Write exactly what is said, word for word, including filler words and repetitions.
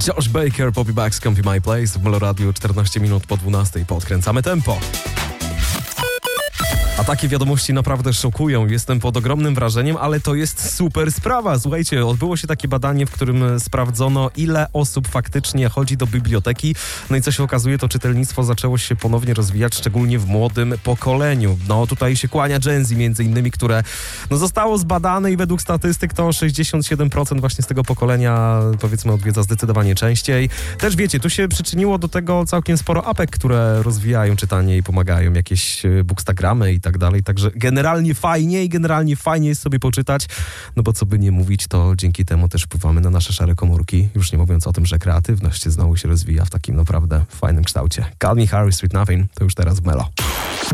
Josh Baker, Bobby Bax, Comfy My Place w Meloradiu, czternaście minut po dwunastej. Podkręcamy tempo. A takie wiadomości naprawdę szokują. Jestem pod ogromnym wrażeniem, ale to jest super sprawa. Słuchajcie, odbyło się takie badanie, w którym sprawdzono, ile osób faktycznie chodzi do biblioteki. No i co się okazuje, to czytelnictwo zaczęło się ponownie rozwijać, szczególnie w młodym pokoleniu. No tutaj się kłania Gen Z między innymi, które no, zostało zbadane i według statystyk to sześćdziesiąt siedem procent właśnie z tego pokolenia, powiedzmy, odwiedza zdecydowanie częściej. Też wiecie, tu się przyczyniło do tego całkiem sporo apek, które rozwijają czytanie i pomagają, jakieś bookstagramy i tak dalej. Także generalnie fajnie i generalnie fajnie jest sobie poczytać, no bo co by nie mówić, to dzięki temu też wpływamy na nasze szare komórki, już nie mówiąc o tym, że kreatywność znowu się rozwija w takim naprawdę fajnym kształcie. Calvin Harris, Sweet Nothing, to już teraz w Melo.